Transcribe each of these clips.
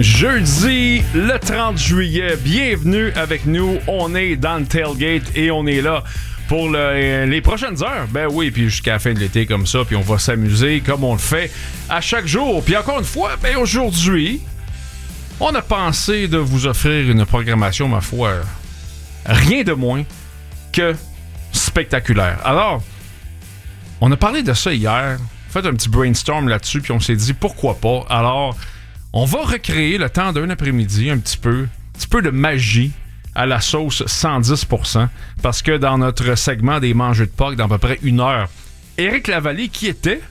Jeudi, le 30 juillet, bienvenue avec nous. On est dans le tailgate et on est là pour les prochaines heures. Ben oui, puis jusqu'à la fin de l'été comme ça, puis on va s'amuser comme on le fait à chaque jour. Puis encore une fois, ben aujourd'hui, on a pensé de vous offrir une programmation, ma foi, rien de moins que spectaculaire. Alors, on a parlé de ça hier, fait un petit brainstorm là-dessus, puis on s'est dit pourquoi pas. Alors, on va recréer le temps d'un après-midi un petit peu de magie à la sauce 110%, parce que dans notre segment des mangeux de Pâques, dans à peu près une heure, Éric Lavallée, qui était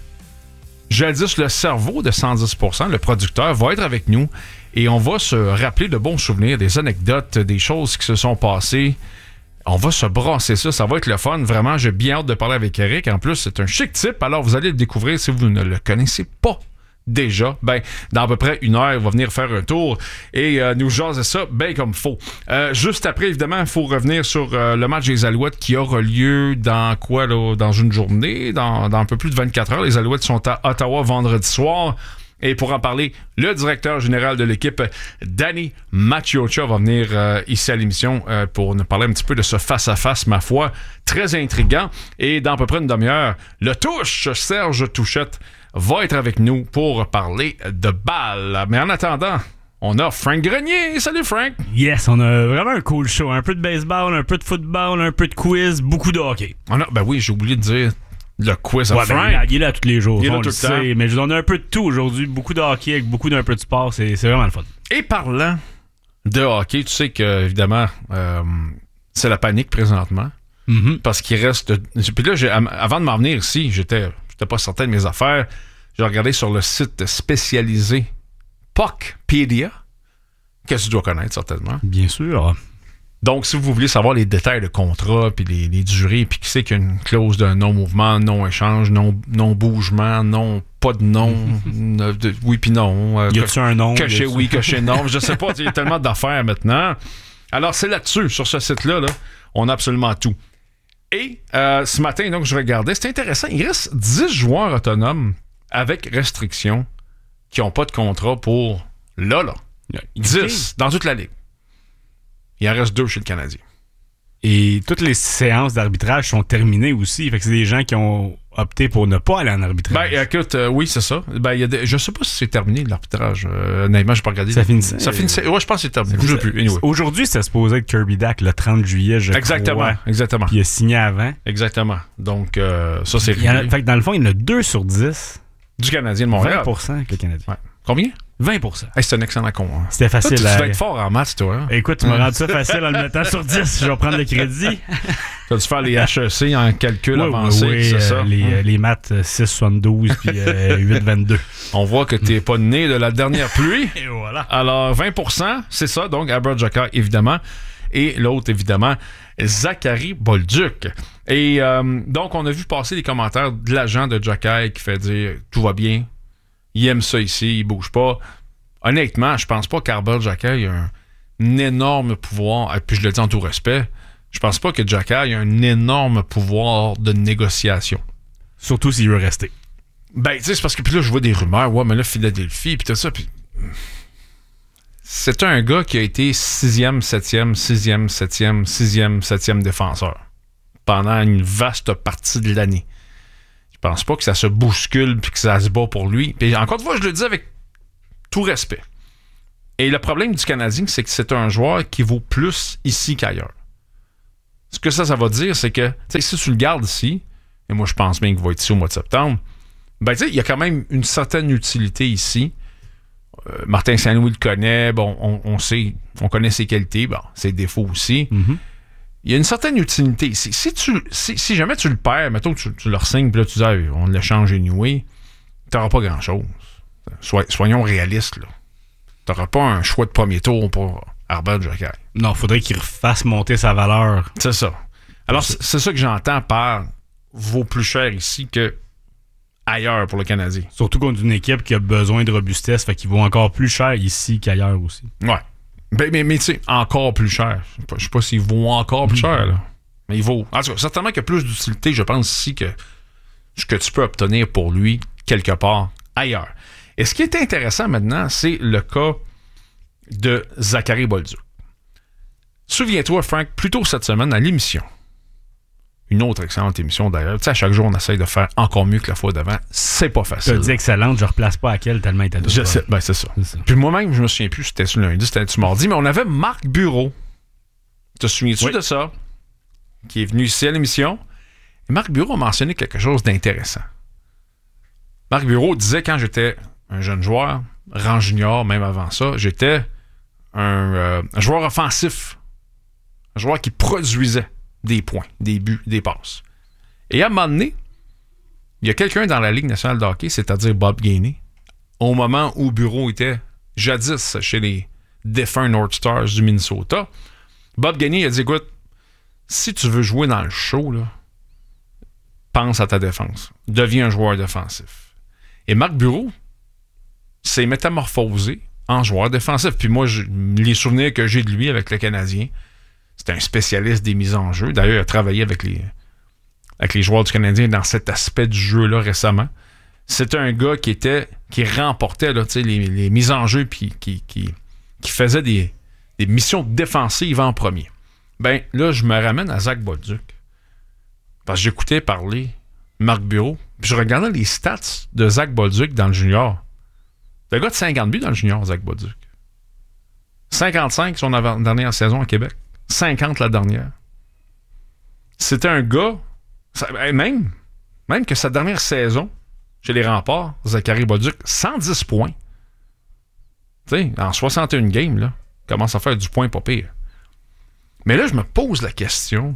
jadis le cerveau de 110%, le producteur, va être avec nous et on va se rappeler de bons souvenirs, des anecdotes, des choses qui se sont passées. On va se brasser ça va être le fun. Vraiment, j'ai bien hâte de parler avec Éric. En plus, c'est un chic type, alors vous allez le découvrir si vous ne le connaissez pas déjà. Ben, dans à peu près une heure, il va venir faire un tour et nous jaser ça bien comme faut. Juste après, évidemment, il faut revenir sur le match des Alouettes qui aura lieu dans quoi, là, dans une journée, dans un peu plus de 24 heures. Les Alouettes sont à Ottawa vendredi soir. Et pour en parler, le directeur général de l'équipe, Danny Maciocia, va venir ici à l'émission pour nous parler un petit peu de ce face-à-face, ma foi, très intriguant. Et dans à peu près une demi-heure, le touche, Serge Touchette, va être avec nous pour parler de balle. Mais en attendant, on a Frank Grenier. Salut Frank! Yes, on a vraiment un cool show. Un peu de baseball, un peu de football, un peu de quiz, beaucoup de hockey. Ben oui, j'ai oublié de dire le quiz à ouais, Frank. Il est là tous les jours, il est là on tout le sait. Mais on a un peu de tout aujourd'hui. Beaucoup de hockey avec beaucoup d'un peu de sport. C'est vraiment le fun. Et parlant de hockey, tu sais que évidemment, c'est la panique présentement. Mm-hmm. Parce qu'il reste... Puis là, avant de m'en venir ici, j'étais pas certain de mes affaires. J'ai regardé sur le site spécialisé Puckpedia, que tu dois connaître certainement. Bien sûr. Donc, si vous voulez savoir les détails de contrat, puis les durées, puis qui c'est qu'il y a une clause de non-mouvement, non-échange, non-bougement, pas de nom, oui puis non. Y a-tu un nom? Caché oui, caché non. Je sais pas, il y a tellement d'affaires maintenant. Alors, c'est là-dessus, sur ce site-là, là, on a absolument tout. Et ce matin, donc, je regardais, c'est intéressant, il reste 10 joueurs autonomes avec restriction qui n'ont pas de contrat pour là. 10 dans toute la ligue. Il en reste 2 chez le Canadien. Et toutes les séances d'arbitrage sont terminées aussi. Fait que c'est des gens qui ont opté pour ne pas aller en arbitrage. Ben, écoute, oui, c'est ça. Ben, je sais pas si c'est terminé, l'arbitrage. Honnêtement, j'ai pas regardé. Ça finissait. Ouais, je pense que c'est terminé. Je sais plus. Anyway. Aujourd'hui, c'était supposé être Kirby Dach le 30 juillet, je crois. Exactement. Puis il a signé avant. Exactement. Donc, ça, c'est fait que dans le fond, il y en a 2 sur 10. Du Canadien de Montréal. 20% avec le Canadien. Ouais. Combien? 20%. Hey, c'est un excellent con. Hein. C'était facile. Toi, tu dois être fort en maths, toi. Hein? Écoute, tu m'as rendu ça facile en le mettant sur 10. Je vais prendre le crédit. Tu as dû faire les HEC en calcul avancé, oui, c'est ça? Les maths 6,72 puis 8,22. On voit que tu n'es pas né de la dernière pluie. Et voilà. Alors, 20%, c'est ça. Donc, Albert Jacquet, évidemment. Et l'autre, évidemment, Zachary Bolduc. Et donc, on a vu passer les commentaires de l'agent de Jacquet qui fait dire « Tout va bien. Il aime ça ici. Il bouge pas. » Honnêtement, je pense pas qu'Albert Jacquet a un énorme pouvoir. Et puis, je le dis en tout respect. Je pense pas que Jacquet a un énorme pouvoir de négociation. Surtout s'il veut rester. Ben, tu sais, c'est parce que puis là, je vois des rumeurs. Ouais, mais là, Philadelphie, puis tout ça. Puis... C'est un gars qui a été 6e, 7e, 6e, 7e, 6e, 7e défenseur pendant une vaste partie de l'année. Je pense pas que ça se bouscule puis que ça se bat pour lui. Puis encore une fois, je le dis avec tout respect. Et le problème du Canadien, c'est que c'est un joueur qui vaut plus ici qu'ailleurs. Ce que ça va dire, c'est que si tu le gardes ici, et moi je pense bien qu'il va être ici au mois de septembre, ben tu sais, il y a quand même une certaine utilité ici. Martin Saint-Louis le connaît, bon, on sait, on connaît ses qualités, bon, ses défauts aussi. Mm-hmm. Il y a une certaine utilité ici. Si jamais tu le perds, mettons que tu le re-signes, puis là tu dis on l'échange anyway, tu n'auras pas grand-chose. Soyons réalistes, là. Tu n'auras pas un choix de premier tour pour Albert Jacquet. Non, il faudrait qu'il refasse monter sa valeur. C'est ça. Alors, c'est ça que j'entends par vaut plus cher ici que ailleurs pour le Canadien. Surtout contre une équipe qui a besoin de robustesse, fait qu'il vaut encore plus cher ici qu'ailleurs aussi. Ouais. Mais tu sais, encore plus cher. Je sais pas s'il vaut encore plus cher, là. Mais il vaut. En tout cas, certainement qu'il y a plus d'utilité, je pense, ici que ce que tu peux obtenir pour lui quelque part ailleurs. Et ce qui est intéressant maintenant, c'est le cas de Zachary Bolduc. Souviens-toi, Frank, plus tôt cette semaine, à l'émission, une autre excellente émission d'ailleurs. Tu sais, à chaque jour, on essaye de faire encore mieux que la fois d'avant. C'est pas facile. Tu as dit excellente, je replace pas à quelle tellement il était Je sais, ben c'est ça. Puis moi-même, je me souviens plus si c'était sur lundi, c'était mardi, mais on avait Marc Bureau. Te souviens-tu de ça? Qui est venu ici à l'émission. Et Marc Bureau a mentionné quelque chose d'intéressant. Marc Bureau disait quand j'étais un jeune joueur, rang junior, même avant ça, j'étais un joueur offensif. Un joueur qui produisait des points, des buts, des passes. Et à un moment donné, il y a quelqu'un dans la Ligue nationale de hockey, c'est-à-dire Bob Gainey, au moment où Bureau était jadis chez les défunts North Stars du Minnesota. Bob Gainey a dit, écoute, si tu veux jouer dans le show, là, pense à ta défense. Deviens un joueur défensif. Et Marc Bureau s'est métamorphosé en joueur défensif. Puis moi, les souvenirs que j'ai de lui avec le Canadien, c'était un spécialiste des mises en jeu. D'ailleurs, il a travaillé avec les joueurs du Canadien dans cet aspect du jeu-là récemment. C'était un gars qui remportait là, les mises en jeu puis qui faisait des missions défensives en premier. Ben là, je me ramène à Zach Bolduc. Parce que j'écoutais parler Marc Bureau, puis je regardais les stats de Zach Bolduc dans le junior. C'est un gars de 50 buts dans le junior, Zach Bolduc. 55 son dernière saison à Québec. 50 la dernière. C'était un gars, même que sa dernière saison chez les Remparts, Zachary Bolduc, 110 points. Tu sais, en 61 games, là, commence à faire du point pas pire. Mais là, je me pose la question.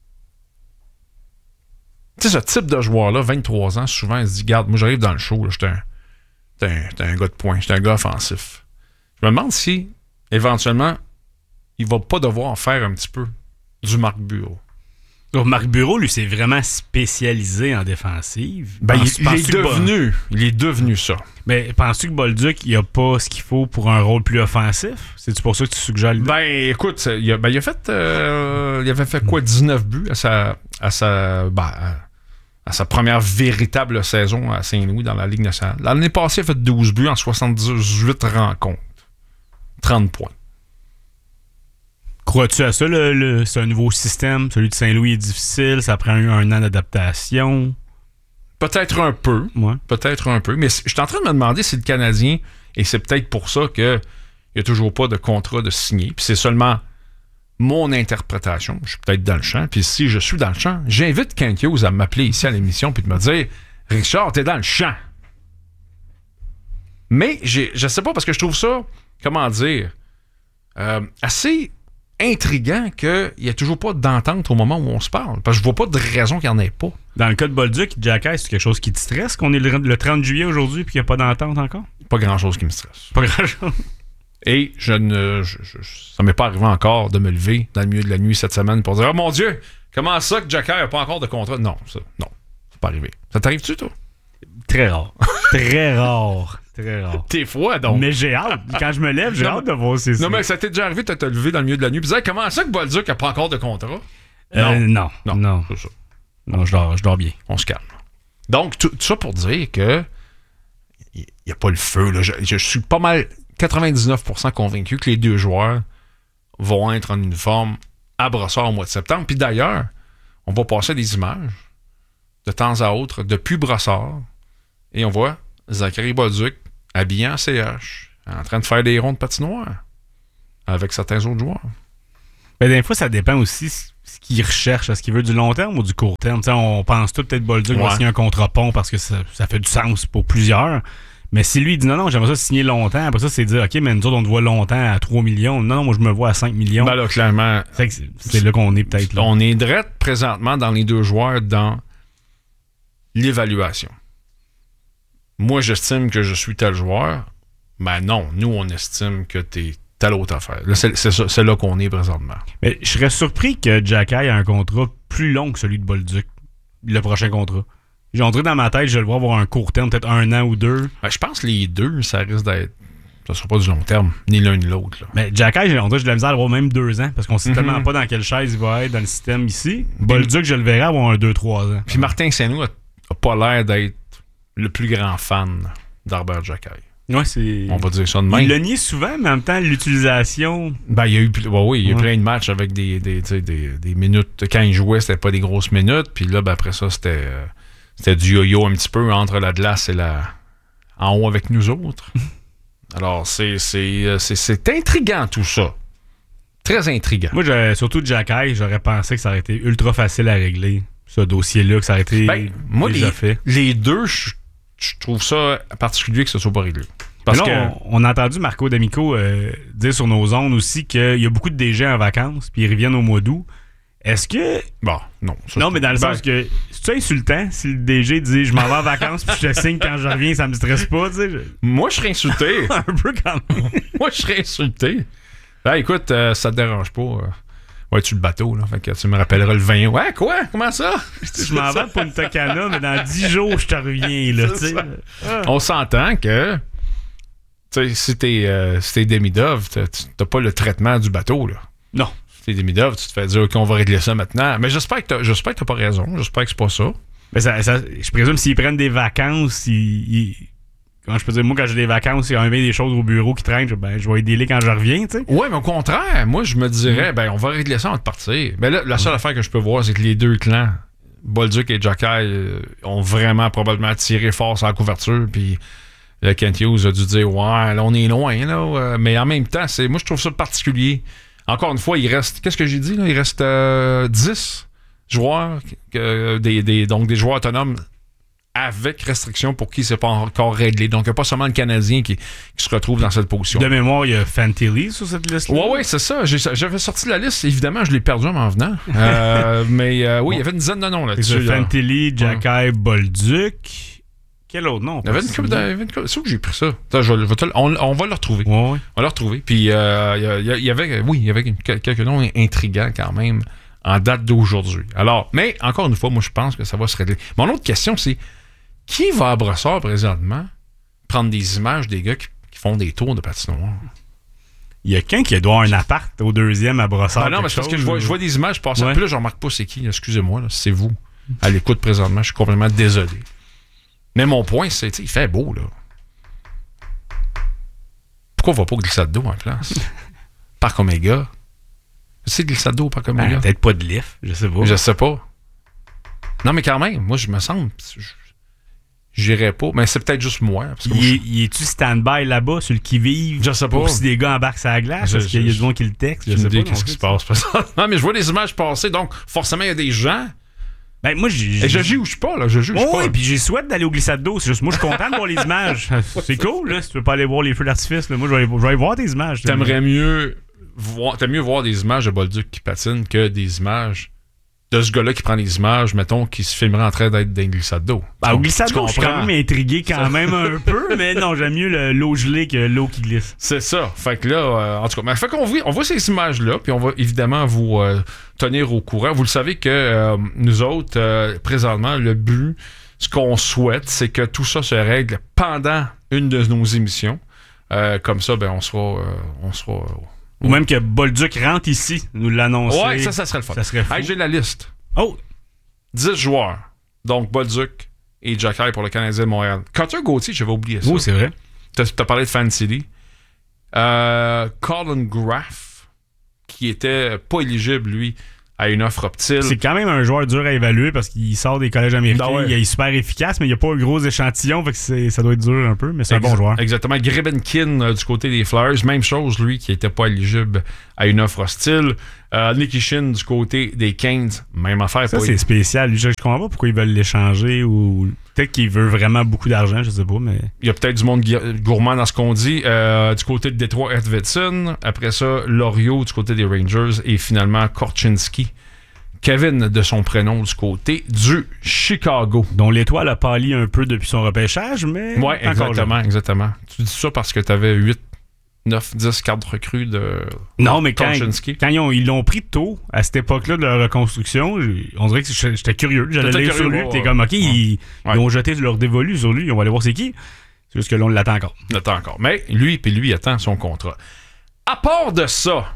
Tu sais, ce type de joueur-là, 23 ans, souvent, il se dit, garde, moi, j'arrive dans le show, là, j'étais un gars de poing, j'étais un gars offensif. Je me demande si, éventuellement, il va pas devoir faire un petit peu du Marc Bureau. Donc, Marc Bureau, lui, c'est vraiment spécialisé en défensive. Ben, il est devenu ça. Mais penses-tu que Bolduc, il a pas ce qu'il faut pour un rôle plus offensif? C'est-tu pour ça que tu suggères lui? Ben, écoute, il avait fait quoi, 19 buts à sa première véritable saison à Saint-Louis dans la Ligue nationale. L'année passée, il a fait 12 buts en 78 rencontres. 30 points. Crois-tu à ça, c'est un nouveau système? Celui de Saint-Louis est difficile, ça prend un an d'adaptation. Peut-être un peu. Ouais. Peut-être un peu. Mais je suis en train de me demander si le Canadien, et c'est peut-être pour ça qu'il n'y a toujours pas de contrat de signer, puis c'est seulement mon interprétation. Je suis peut-être dans le champ. Puis si je suis dans le champ, j'invite Kent Hughes à m'appeler ici à l'émission puis de me dire « Richard, t'es dans le champ. » Mais je sais pas, parce que je trouve ça, comment dire, assez intriguant qu'il n'y ait toujours pas d'entente au moment où on se parle. Parce que je vois pas de raison qu'il n'y en ait pas. Dans le cas de Bolduc, Jack, c'est quelque chose qui te stresse qu'on est le 30 juillet aujourd'hui et qu'il n'y a pas d'entente encore? Pas grand-chose qui me stresse. Pas grand-chose. Et ça m'est pas arrivé encore de me lever dans le milieu de la nuit cette semaine pour dire « Oh mon Dieu, comment ça que Jacker n'a pas encore de contrat? » Non, c'est pas arrivé. Ça t'arrive-tu, toi? Très rare. Très rare. Très rare. T'es froid, donc. Mais j'ai hâte. Quand je me lève, j'ai hâte de voir ces Non, mais ça t'est déjà arrivé de te lever dans le milieu de la nuit et dire « Comment ça que Bolduc n'a pas encore de contrat? » Non. C'est ça. Non, je dors bien. On se calme. Donc, tout ça pour dire que il n'y a pas le feu. Là. Je suis pas mal 99% convaincu que les deux joueurs vont être en uniforme à Brossard au mois de septembre. Puis d'ailleurs, on va passer des images de temps à autre depuis Brossard et on voit Zachary Bolduc habillé en CH, en train de faire des ronds de patinoire avec certains autres joueurs. Mais des fois, ça dépend aussi ce qu'il recherche. Est-ce qu'il veut du long terme ou du court terme? T'sais, on pense tout peut-être Bolduc va signer un contrat pont parce que ça fait du sens pour plusieurs. Mais si lui il dit non, j'aimerais ça signer longtemps, après ça, c'est dire OK, mais nous autres, on te voit longtemps à 3 millions. Non, moi, je me vois à 5 millions. Ben là, clairement. C'est là qu'on est peut-être là. On est direct présentement dans les deux joueurs dans l'évaluation. Moi, j'estime que je suis tel joueur. Ben non, nous, on estime que t'es telle autre affaire. Là, c'est là qu'on est présentement. Mais je serais surpris que Jack ait un contrat plus long que celui de Bolduc, le prochain contrat. J'ai entré dans ma tête, je vais le voir avoir un court terme, peut-être 1 an ou 2. Ben, je pense que les deux, ça risque d'être... Ça sera pas du long terme, ni l'un ni l'autre. Là. Mais Jack j'ai de la misère à avoir même 2 ans, parce qu'on sait tellement pas dans quelle chaise il va être dans le système ici. Bolduc, je le verrai avoir un 2-3 ans. Puis Martin Saint-Louis a pas l'air d'être le plus grand fan d'Arbert Jacquet. Ouais, c'est... On va dire ça de même. Il l'a nié souvent, mais en même temps, l'utilisation... Ben, il y a eu, il y a eu plein de matchs avec des minutes. Quand il jouait, c'était pas des grosses minutes. Puis là, ben, après ça, c'était du yo-yo un petit peu entre la glace et en haut avec nous autres. Alors, c'est intriguant tout ça. Très intriguant. Moi, surtout Jack Eye, j'aurais pensé que ça aurait été ultra facile à régler, ce dossier-là, que ça aurait été déjà fait. Les deux, je trouve ça particulier que ce soit pas réglé. Parce là, que on a entendu Marco D'Amico dire sur nos ondes aussi qu'il y a beaucoup de DG en vacances, puis ils reviennent au mois d'août. Est-ce que... Bon, non. Non, mais dans le sens que... C'est-tu insultant si le DG dit « Je m'en vais en vacances, puis je te signe quand je reviens, ça me stresse pas, tu sais? » Moi, je serais insulté. Un peu quand même. Moi, je serais insulté. Ben, écoute, ça te dérange pas. Ouais, tu le bateau, là. Fait que tu me rappelleras le 20. Ouais, quoi? Comment ça? Je m'en vais pour une Tocana, mais dans 10 jours, je te reviens, là, tu sais. On s'entend que... Tu sais, si t'es demi-dove, t'as pas le traitement du bateau, là. Non. Si t'es demi-dove, tu te fais dire qu'on va régler ça maintenant. Mais j'espère que t'as pas raison. J'espère que c'est pas ça. Mais je présume s'ils prennent des vacances, comment je peux dire, moi, quand j'ai des vacances, il y a bien des choses au bureau qui traînent, je vais les délai quand je reviens, tu sais. Ouais, mais au contraire, moi, je me dirais, on va régler ça avant de partir. Ben là, la seule affaire que je peux voir, c'est que les deux clans, Bolduc et Jacky, ont vraiment probablement tiré fort sur la couverture, puis Kent Hughes a dû dire, ouais, là, on est loin, là. Mais en même temps, moi, je trouve ça particulier. Encore une fois, il reste, qu'est-ce que j'ai dit, là? Il reste 10 joueurs, donc des joueurs autonomes avec restriction pour qui c'est pas encore réglé. Donc, il n'y a pas seulement le Canadien qui se retrouve dans cette position. De mémoire, il y a Fantilli sur cette liste-là. Oui, c'est ça. J'avais sorti la liste. Évidemment, je l'ai perdu en m'en venant. Mais oui, il y avait une dizaine de noms là-dessus. Fantilli, Jacky, Bolduc. Quel autre nom? Il y avait une couple. C'est où que j'ai pris ça? On va le retrouver. Ouais. On va le retrouver. Puis, il y avait quelques noms intrigants quand même en date d'aujourd'hui. Alors, mais encore une fois, moi, je pense que ça va se régler. Mon autre question, c'est qui va à Brossard présentement prendre des images des gars qui font des tours de patinoire? Il y a quelqu'un qui doit avoir un appart au deuxième à Brossard. Non, mais c'est parce que je vois des images passer. Puis là, je remarque pas c'est qui. Excusez-moi, là, c'est vous. À l'écoute présentement, je suis complètement désolé. Mais mon point, c'est, il fait beau, là. Pourquoi on va pas au glissade d'eau en place? Parc Omega. C'est glissade d'eau au Parc Omega? Peut-être pas de lift, je sais pas. Je sais pas. Non, mais quand même, moi, je me sens... J'irais pas. Mais c'est peut-être juste moi. Parce que il est-tu stand-by là-bas, sur le qui-vive? Je sais pas. Ou si des gars embarquent sur la glace, parce qu'il y a du monde qui le texte? Je sais pas qu'est-ce qui se passe. Non, mais je vois des images passer, donc forcément, il y a des gens... Ben, moi, je juge pas, là. Je juge pas. Oui, puis j'ai souhaité d'aller au glissade d'eau. C'est juste, moi, je suis content de voir les images. C'est cool, là. Si tu veux pas aller voir les feux d'artifice, là. Moi, je vais aller voir des images. T'aimes mieux voir des images de Bolduc qui patine que des images de ce gars-là qui prend des images, mettons, qui se filmerait en train d'être dans une glissade d'eau. Au glissade d'eau, je suis quand même intrigué même un peu, mais non, j'aime mieux l'eau gelée que l'eau qui glisse. C'est ça. Fait que là, en tout cas, fait qu'on voit ces images-là, puis on va évidemment vous tenir au courant. Vous le savez que nous autres, présentement, le but, ce qu'on souhaite, c'est que tout ça se règle pendant une de nos émissions. Comme ça, on sera ou même que Bolduc rentre ici, nous l'annoncer. Ouais, ça serait le fun. Ça serait fou. Hey, j'ai la liste. Oh! 10 joueurs. Donc, Bolduc et Jacky pour le Canadien de Montréal. Cutter Gauthier, j'avais oublié ça. Oui, c'est vrai. T'as parlé de Fantilli. Colin Graff, qui était pas éligible, lui, à une offre Optile. C'est quand même un joueur dur à évaluer parce qu'il sort des collèges américains. Ouais. Il est super efficace, mais il n'y a pas un gros échantillon. Fait que ça doit être dur un peu, mais c'est un bon joueur. Exactement. Grebenkin du côté des Flyers. Même chose, lui, qui n'était pas éligible à une offre hostile. Nikishin du côté des Canes. Même affaire. Ça, c'est spécial. Je comprends pas pourquoi ils veulent l'échanger ou peut-être qu'il veut vraiment beaucoup d'argent, je sais pas, mais... Il y a peut-être du monde gourmand dans ce qu'on dit. Du côté de Détroit, Edvidson. Après ça, Loriot du côté des Rangers. Et finalement, Korchinski. Kevin de son prénom du côté du Chicago. Dont l'étoile a pâli un peu depuis son repêchage, mais... Oui, exactement. Tu dis ça parce que tu avais 8, 9, 10 cartes recrues de non, mais quand ils l'ont pris tôt, à cette époque-là de la reconstruction, on dirait que j'étais curieux. J'allais lire sur lui. T'es comme, OK, ils ont jeté leur dévolu sur lui. On va aller voir c'est qui. C'est juste que là, on l'attend encore. Mais lui attend son contrat. À part de ça,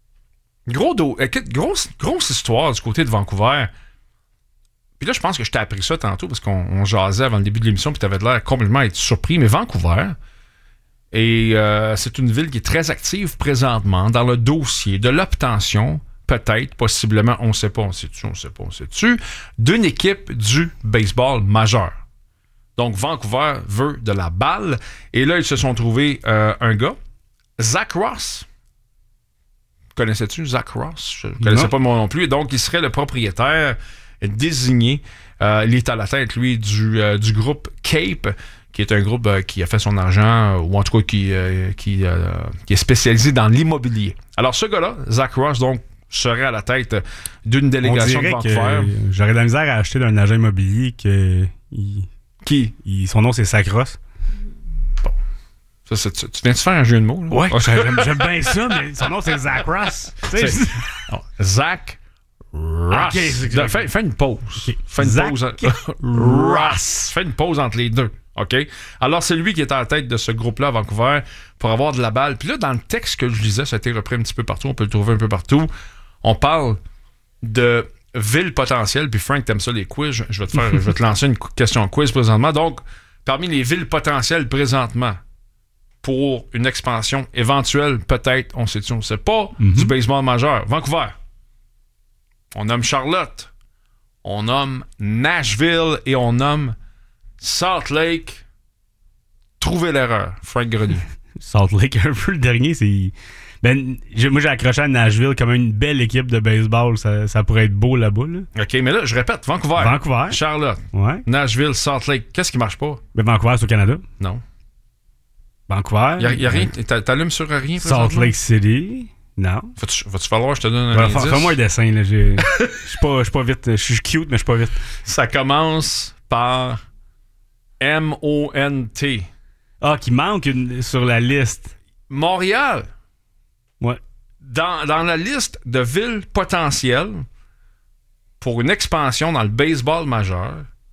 grosse histoire du côté de Vancouver. Puis là, je pense que je t'ai appris ça tantôt parce qu'on jasait avant le début de l'émission puis t'avais l'air complètement être surpris. Mais Vancouver Et c'est une ville qui est très active présentement dans le dossier de l'obtention, peut-être, possiblement, on ne sait pas, on sait-tu, d'une équipe du baseball majeur. Donc, Vancouver veut de la balle. Et là, ils se sont trouvés un gars, Zach Ross. Connaissais-tu Zach Ross? Je ne connaissais pas moi non plus. Donc, il serait le propriétaire désigné. Il est à la tête, lui, du groupe Cape, qui est un groupe qui a fait son argent, ou en tout cas qui est spécialisé dans l'immobilier. Alors, ce gars-là, Zach Ross, donc, serait à la tête d'une délégation de Vancouver. J'aurais de la misère à acheter d'un agent immobilier Qui? Son nom, c'est Zach Ross. Bon. Ça, tu viens de faire un jeu de mots? Là? Ouais, j'aime bien ça, mais son nom, c'est Zach Ross. Zach Ross. Okay, fais une pause. Okay. Fais une Zach pause. Ross. Fais une pause entre les deux. OK? Alors, c'est lui qui est à la tête de ce groupe-là à Vancouver pour avoir de la balle. Puis là, dans le texte que je lisais, ça a été repris un petit peu partout. On peut le trouver un peu partout. On parle de ville potentielle. Puis Frank, t'aimes ça, les quiz. Je vais te lancer une question quiz présentement. Donc, parmi les villes potentielles présentement pour une expansion éventuelle, peut-être, on sait pas, du baseball majeur. Vancouver. On nomme Charlotte. On nomme Nashville et on nomme Salt Lake. Trouvez l'erreur, Frank Grenier. Salt Lake, un peu le dernier, c'est... moi, j'ai accroché à Nashville comme une belle équipe de baseball. Ça pourrait être beau là-bas. Là. OK, mais là, je répète, Vancouver. Charlotte. Ouais. Nashville, Salt Lake. Qu'est-ce qui marche pas? Mais Vancouver, c'est au Canada. Non. Vancouver. Il y a rien. T'allumes sur rien? Salt Lake City. Non. Va-tu falloir que je te donne un indice? Fais-moi un dessin. Là. Je suis pas vite. Je suis cute, mais je suis pas vite. Ça commence par M-O-N-T. Ah, qui manque sur la liste. Montréal. Ouais. Dans la liste de villes potentielles pour une expansion dans le baseball majeur,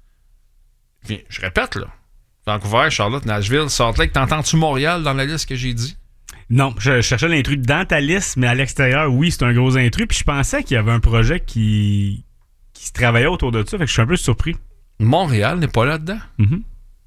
je répète, là. Vancouver, Charlotte, Nashville, Salt Lake. T'entends-tu Montréal dans la liste que j'ai dit? Non, je cherchais l'intrus dans ta liste, mais à l'extérieur, oui, c'est un gros intrus. Puis je pensais qu'il y avait un projet qui se travaillait autour de ça. Fait que je suis un peu surpris. Montréal n'est pas là-dedans? Mm-hmm.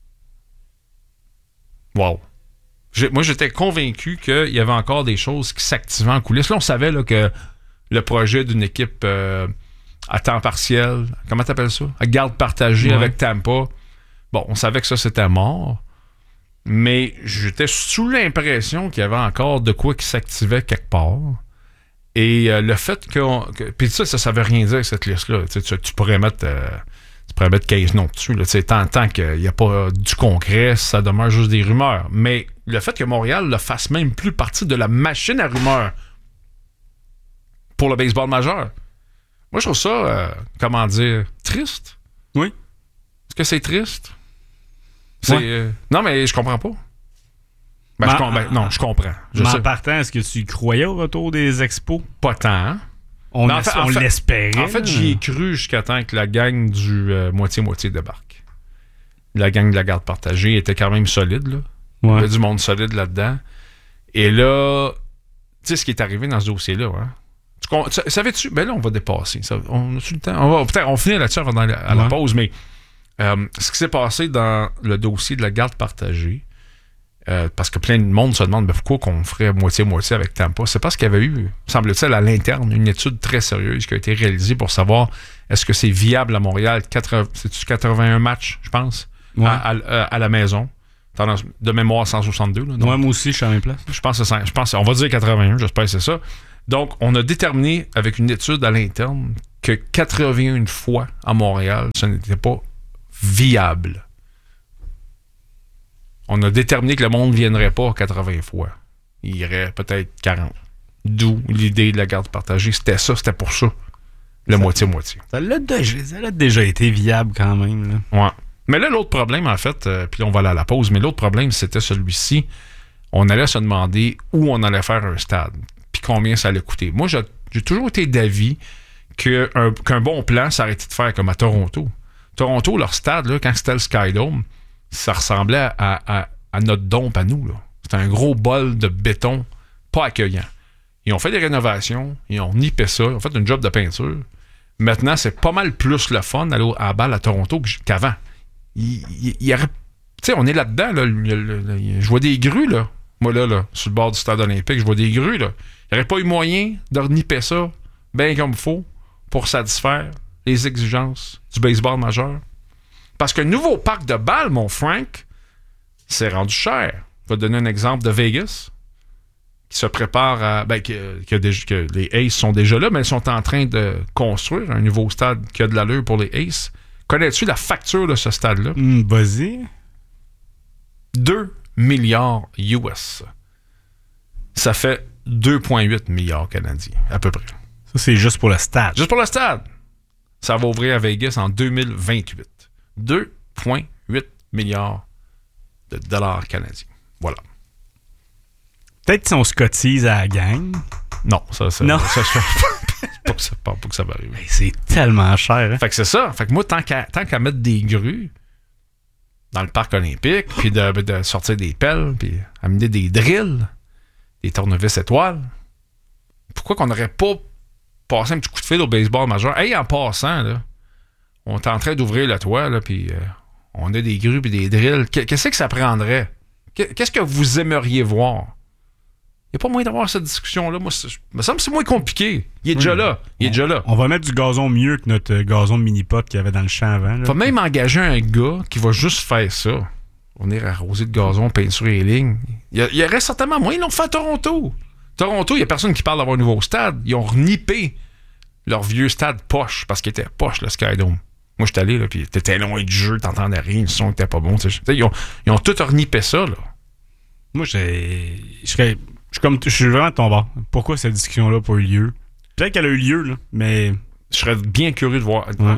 Wow. Moi, j'étais convaincu qu'il y avait encore des choses qui s'activaient en coulisses. Là, on savait là, que le projet d'une équipe à temps partiel, comment t'appelles ça? À garde partagée avec Tampa. Bon, on savait que ça, c'était mort. Mais j'étais sous l'impression qu'il y avait encore de quoi qui s'activait quelque part. Et le fait que... Puis ça veut rien dire, cette liste-là. Tu pourrais mettre... Tu pourrais mettre 15 noms dessus. Là, tant qu'il n'y a pas du concret, ça demeure juste des rumeurs. Mais le fait que Montréal ne fasse même plus partie de la machine à rumeurs pour le baseball majeur, moi, je trouve ça, comment dire, triste. Oui. Est-ce que c'est triste? Non, mais je comprends pas. Non, je comprends. En partant, est-ce que tu croyais au retour des expos? Pas tant. On l'espérait. En fait, j'y ai cru jusqu'à temps que la gang du moitié-moitié débarque. La gang de la garde partagée était quand même solide, là. Ouais. Il y avait du monde solide là-dedans. Et là, tu sais ce qui est arrivé dans ce dossier-là, hein? Savais-tu? Ben là, on va dépasser. On a-tu le temps? On finit là-dessus avant d'aller à la pause, mais ce qui s'est passé dans le dossier de la garde partagée, parce que plein de monde se demande pourquoi qu'on ferait moitié-moitié avec Tampa. C'est parce qu'il y avait eu, semble-t-il, à l'interne, une étude très sérieuse qui a été réalisée pour savoir est-ce que c'est viable à Montréal. C'est-tu 81 matchs, je pense, à la maison. De mémoire 162. Là, moi aussi, je suis à la même place. Je pense, on va dire 81, j'espère que c'est ça. Donc, on a déterminé avec une étude à l'interne que 81 fois à Montréal, ça n'était pas viable. On a déterminé que le monde ne viendrait pas 80 fois. Il irait peut-être 40. D'où l'idée de la garde partagée. C'était pour ça. Le moitié-moitié. Ça l'a déjà été viable quand même. Là. Ouais. Mais là, l'autre problème, en fait, puis on va aller à la pause, mais l'autre problème, c'était celui-ci. On allait se demander où on allait faire un stade, puis combien ça allait coûter. Moi, j'ai toujours été d'avis qu'un bon plan, ça aurait été de faire comme à Toronto. Toronto, leur stade, là, quand c'était le Skydome, ça ressemblait à notre dompe à nous. Là. C'était un gros bol de béton, pas accueillant. Ils ont fait des rénovations, ils ont nippé ça, ils ont fait une job de peinture. Maintenant, c'est pas mal plus le fun d'aller à la balle à Toronto qu'avant. Tu sais, on est là-dedans. Là, je vois des grues, là. Moi, là, sur le bord du stade olympique, je vois des grues, là. Il n'y aurait pas eu moyen de reniper ça bien comme il faut pour satisfaire les exigences du baseball majeur. Parce que le nouveau parc de balles, mon Frank, c'est rendu cher. Je vais te donner un exemple de Vegas, qui se prépare à... que les Aces sont déjà là, mais ils sont en train de construire un nouveau stade qui a de l'allure pour les Aces. Connais-tu la facture de ce stade-là? Vas-y. 2 milliards US. Ça fait 2,8 milliards canadiens, à peu près. Ça, c'est juste pour le stade. Juste pour le stade. Ça va ouvrir à Vegas en 2028. 2,8 milliards de dollars canadiens. Voilà. Peut-être si on se cotise à la gang. Non, ça se fait pas que ça va arriver. Mais c'est tellement cher. Hein? Fait que c'est ça. Fait que moi, tant qu'à mettre des grues dans le parc olympique, puis de sortir des pelles, puis amener des drills, des tournevis étoiles, pourquoi qu'on n'aurait pas passé un petit coup de fil au baseball majeur? Hey, en passant, là, on est en train d'ouvrir le toit, là, puis on a des grues puis des drills. Qu'est-ce que ça prendrait? Qu'est-ce que vous aimeriez voir? Il n'y a pas moyen d'avoir cette discussion-là. Moi, me semble que c'est moins compliqué. Il est déjà là. On va mettre du gazon mieux que notre gazon de mini-pot qu'il y avait dans le champ avant. Il faut même engager un gars qui va juste faire ça. Il va venir arroser de gazon, peinturer les lignes. Il y aurait certainement moyen. Ils l'ont fait à Toronto. Toronto, il n'y a personne qui parle d'avoir un nouveau stade. Ils ont renippé leur vieux stade poche parce qu'il était poche, le Skydome. Moi, je suis allé, là, puis t'étais loin du jeu, t'entendais rien, le son était pas bon. Ils ont tout renippé ça, là. Moi, je suis vraiment de ton bord. Pourquoi cette discussion-là n'a pas eu lieu? Peut-être qu'elle a eu lieu, là, mais... Je serais bien curieux de voir. Ouais.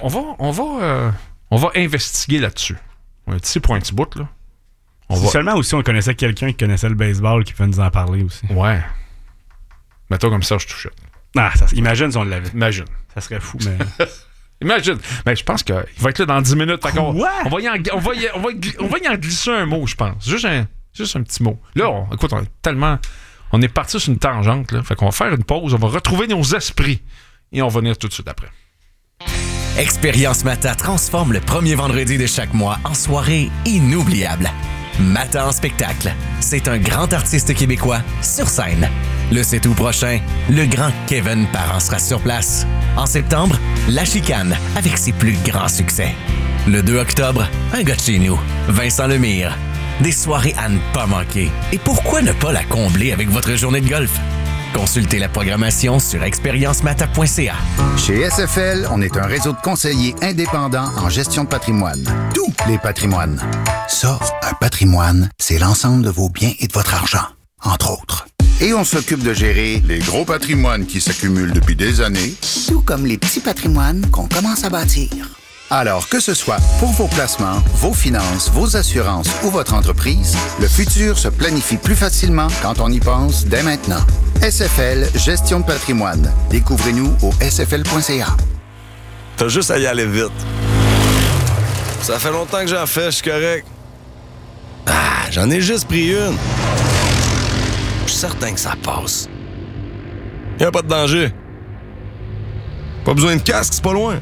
On va investiguer là-dessus. Un petit bout, là. Seulement aussi, on connaissait quelqu'un qui connaissait le baseball qui pouvait nous en parler aussi. Ouais. Mettons comme ça, je touchais. Imagine si on l'avait. Imagine. Ça serait fou, mais... Imagine. Mais je pense qu'il va être là dans 10 minutes. Quoi? On va y en glisser un mot, je pense. Juste un petit mot. Là, écoute, on est parti sur une tangente, là. Fait qu'on va faire une pause, on va retrouver nos esprits et on va venir tout de suite après. Expérience Mata transforme le premier vendredi de chaque mois en soirée inoubliable. Mata en spectacle. C'est un grand artiste québécois sur scène. Le 7 août prochain, le grand Kevin Parent sera sur place. En septembre, La Chicane avec ses plus grands succès. Le 2 octobre, un gars de chez nous, Vincent Lemire. Des soirées à ne pas manquer. Et pourquoi ne pas la combler avec votre journée de golf? Consultez la programmation sur expériencemata.ca. Chez SFL, on est un réseau de conseillers indépendants en gestion de patrimoine. Tous les patrimoines. Ça, un patrimoine, c'est l'ensemble de vos biens et de votre argent, entre autres. Et on s'occupe de gérer les gros patrimoines qui s'accumulent depuis des années, tout comme les petits patrimoines qu'on commence à bâtir. Alors, que ce soit pour vos placements, vos finances, vos assurances ou votre entreprise, le futur se planifie plus facilement quand on y pense dès maintenant. SFL Gestion de patrimoine. Découvrez-nous au sfl.ca. T'as juste à y aller vite. Ça fait longtemps que j'en fais, je suis correct. J'en ai juste pris une. Je suis certain que ça passe. Y a pas de danger. Pas besoin de casque, c'est pas loin.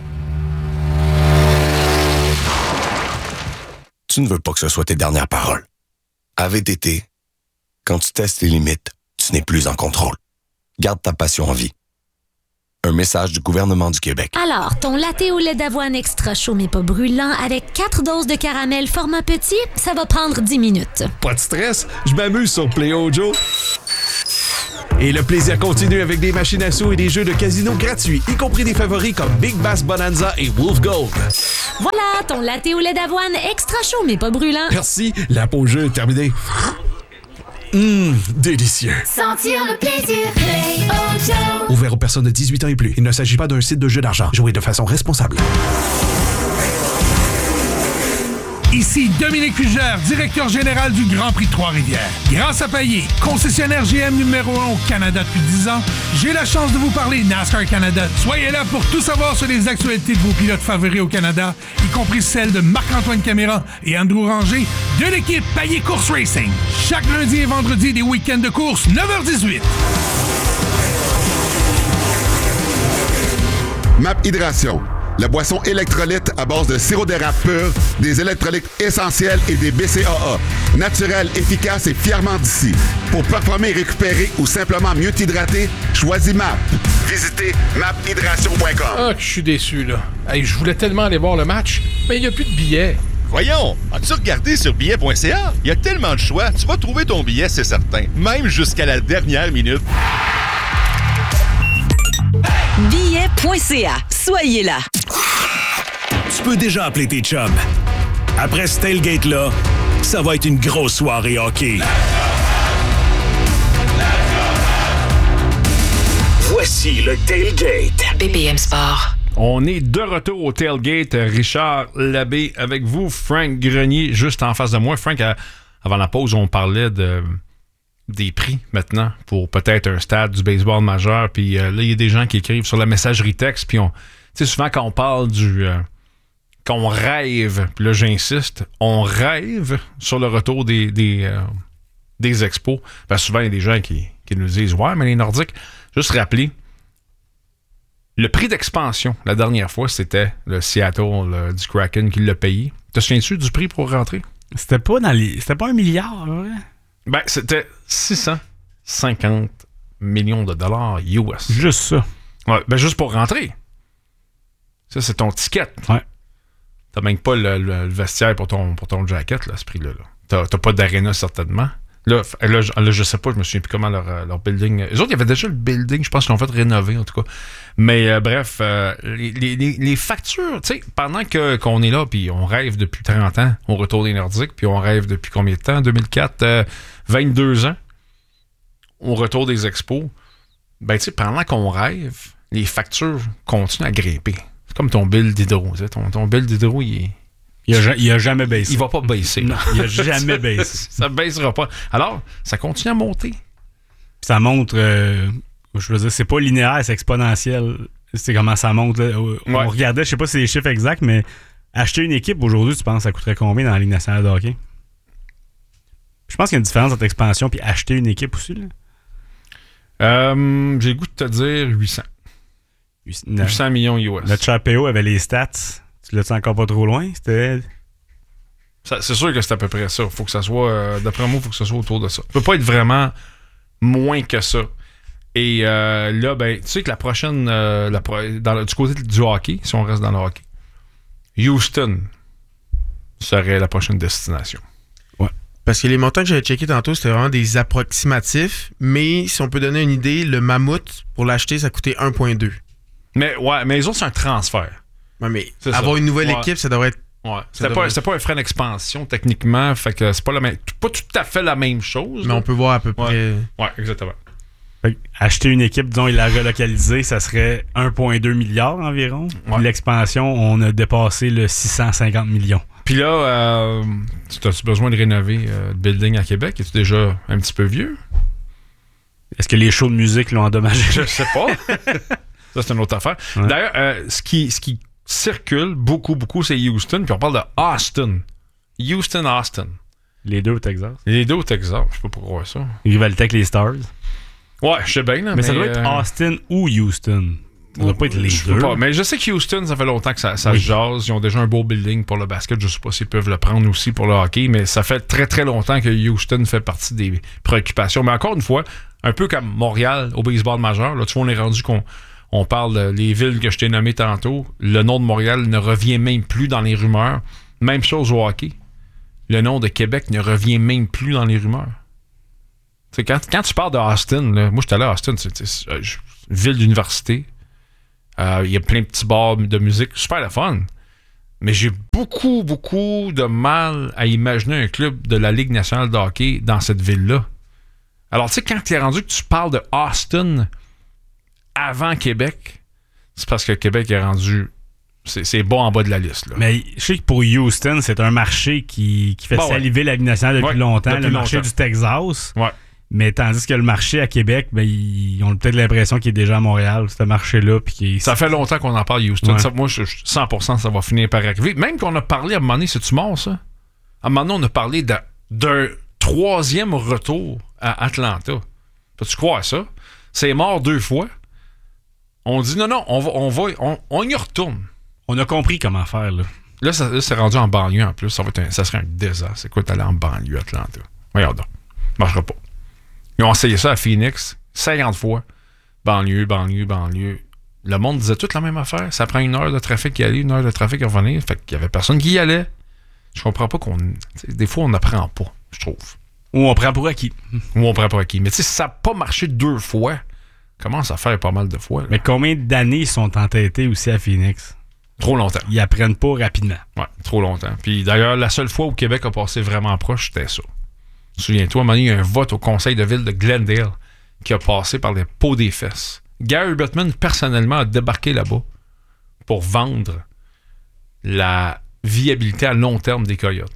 Tu ne veux pas que ce soit tes dernières paroles. À VTT, quand tu testes les limites, tu n'es plus en contrôle. Garde ta passion en vie. Un message du gouvernement du Québec. Alors, ton latte au lait d'avoine extra chaud mais pas brûlant avec 4 doses de caramel format petit, ça va prendre 10 minutes. Pas de stress, je m'amuse sur Play-O Joe. Et le plaisir continue avec des machines à sous et des jeux de casino gratuits, y compris des favoris comme Big Bass Bonanza et Wolf Gold. Voilà, ton latte au lait d'avoine extra chaud mais pas brûlant. Merci, la pause jeu est terminée. Délicieux. Sentir le plaisir, Play-O Joe. Ouvert aux personnes de 18 ans et plus. Il ne s'agit pas d'un site de jeu d'argent. Jouez de façon responsable. Ici Dominique Fugère, directeur général du Grand Prix de Trois-Rivières. Grâce à Payet, concessionnaire GM numéro 1 au Canada depuis 10 ans, j'ai la chance de vous parler NASCAR Canada. Soyez là pour tout savoir sur les actualités de vos pilotes favoris au Canada, y compris celles de Marc-Antoine Caméra et Andrew Ranger de l'équipe Payet Course Racing. Chaque lundi et vendredi des week-ends de course, 9h18. MAP Hydration. La boisson électrolyte à base de sirop d'érable pur, des électrolytes essentiels et des BCAA. Naturel, efficace et fièrement d'ici. Pour performer et récupérer ou simplement mieux t'hydrater, choisis MAP. Visitez maphydration.com. Ah, que je suis déçu, là. Hey, je voulais tellement aller voir le match, mais il n'y a plus de billets. Voyons, as-tu regardé sur billet.ca? Il y a tellement de choix, tu vas trouver ton billet, c'est certain. Même jusqu'à la dernière minute. Billet.ca. Soyez là. Tu peux déjà appeler tes chums. Après ce tailgate-là, ça va être une grosse soirée hockey. Voici le tailgate. BPM Sport. On est de retour au tailgate. Richard Labbé avec vous, Frank Grenier, juste en face de moi. Frank, avant la pause, on parlait des prix maintenant pour peut-être un stade du baseball majeur. Puis là, il y a des gens qui écrivent sur la messagerie texte. Puis tu sais, souvent quand on parle qu'on rêve, puis là j'insiste, on rêve sur le retour des expos. Parce que souvent, il y a des gens qui nous disent « Ouais, mais les Nordiques, juste rappeler, le prix d'expansion, la dernière fois, c'était le Seattle du Kraken qui l'a payé. Te souviens-tu du prix pour rentrer? C'était pas $1 milliard, vrai? Ben, c'était 650 millions de dollars US. Juste ça. Ouais, ben juste pour rentrer. Ça, c'est ton ticket. Ouais. T'as même pas le vestiaire pour ton jacket, là, à ce prix-là. T'as pas d'aréna, certainement. Là, je sais pas, je me souviens plus comment leur building... Eux autres, il y avait déjà le building, je pense qu'ils l'ont fait rénover, en tout cas. Mais bref, les factures, tu sais, pendant qu'on est là, puis on rêve depuis 30 ans, on retourne des Nordiques, puis on rêve depuis combien de temps? 2004, 22 ans, on retourne des expos. Ben, tu sais, pendant qu'on rêve, les factures continuent à grimper. C'est comme ton bill d'hydro, tu sais. Ton bill d'hydro, il a jamais baissé. Il va pas baisser. Non, il a jamais baissé. Ça baissera pas. Alors, ça continue à monter. Ça montre, je veux dire, c'est pas linéaire, c'est exponentiel. C'est comment ça monte. Là. On regardait, je sais pas si c'est les chiffres exacts, mais acheter une équipe aujourd'hui, tu penses ça coûterait combien dans la Ligue nationale de hockey? Je pense qu'il y a une différence entre expansion et acheter une équipe aussi. Là. J'ai le goût de te dire 800. 800 millions US. Notre cher PO avait les stats. Tu l'as-tu encore pas trop loin? C'était... C'est sûr que c'est à peu près ça. Faut que ça soit, d'après moi, il faut que ça soit autour de ça. Ça peut pas être vraiment moins que ça. Et là, ben, tu sais que la prochaine, du côté du hockey, si on reste dans le hockey, Houston serait la prochaine destination. Ouais. Parce que les montants que j'avais checkés tantôt, c'était vraiment des approximatifs. Mais si on peut donner une idée, le Mammouth, pour l'acheter, ça coûtait 1,2. Mais les autres, c'est un transfert. Ouais, mais avoir une nouvelle équipe, ça devrait être... Ouais. C'était pas un frein d'expansion, techniquement. Fait que c'est pas tout à fait la même chose. Mais là. On peut voir à peu près... Ouais, exactement. Fait acheter une équipe, disons, et la relocaliser, ça serait 1,2 milliard environ. Ouais. Puis l'expansion, on a dépassé le 650 millions. Puis là, as-tu besoin de rénover le building à Québec? Es-tu déjà un petit peu vieux? Est-ce que les shows de musique l'ont endommagé? Je sais pas. Ça, c'est une autre affaire. Ouais. D'ailleurs, ce qui circule beaucoup, c'est Houston. Puis on parle de Austin. Houston-Austin. Les deux au Texas. Les deux au Texas. Je sais pas pourquoi ça. Rivalité avec les Stars. Ouais, je sais bien. Là, mais ça doit être Austin ou Houston. Ça doit pas être les deux. Pas. Mais je sais que Houston, ça fait longtemps que ça jase. Ils ont déjà un beau building pour le basket. Je sais pas s'ils peuvent le prendre aussi pour le hockey. Mais ça fait très, très longtemps que Houston fait partie des préoccupations. Mais encore une fois, un peu comme Montréal au baseball majeur. Là, tu vois, on est rendu qu'on parle des villes que je t'ai nommées tantôt. Le nom de Montréal ne revient même plus dans les rumeurs. Même chose au hockey. Le nom de Québec ne revient même plus dans les rumeurs. T'sais, quand tu parles de Austin, là, moi j'étais allé à Austin, c'est une ville d'université. Il y a plein de petits bars de musique. Super le fun. Mais j'ai beaucoup, beaucoup de mal à imaginer un club de la Ligue nationale de hockey dans cette ville-là. Alors, tu sais, quand tu es rendu que tu parles de Austin avant Québec, c'est parce que Québec est rendu... C'est bas en bas de la liste. Là. Mais je sais que pour Houston, c'est un marché qui fait saliver la Ligue nationale depuis longtemps. Depuis le marché du Texas. Ouais. Mais tandis que le marché à Québec, ben, ils ont peut-être l'impression qu'il est déjà à Montréal, ce marché-là. Ça fait longtemps qu'on en parle, Houston. Ouais. Ça, moi, 100%, ça va finir par arriver. Même qu'on a parlé à un moment donné, c'est-tu mort, ça? À un moment donné, on a parlé d'un troisième retour à Atlanta. Peux-tu croire ça? C'est mort 2 fois. On dit non, on y retourne. On a compris comment faire, là. Là, c'est rendu en banlieue en plus. Ça serait un désastre. C'est quoi d'aller en banlieue, Atlanta? Regarde donc. Ça marchera pas. Ils ont essayé ça à Phoenix 50 fois. Banlieue. Le monde disait toute la même affaire. Ça prend 1 heure de trafic y aller, 1 heure de trafic à revenir. Fait qu'il y avait personne qui y allait. Je comprends pas des fois, on n'apprend pas, je trouve. Ou on prend pour acquis. Mais tu sais, si ça n'a pas marché 2 fois, commence à faire pas mal de fois. Là. Mais combien d'années ils sont entêtés aussi à Phoenix? Trop longtemps. Ils apprennent pas rapidement. Ouais, trop longtemps. Puis d'ailleurs, la seule fois où Québec a passé vraiment proche, c'était ça. Souviens-toi, à un moment donné, il y a un vote au conseil de ville de Glendale qui a passé par les pots des fesses. Gary Bettman, personnellement, a débarqué là-bas pour vendre la viabilité à long terme des Coyotes.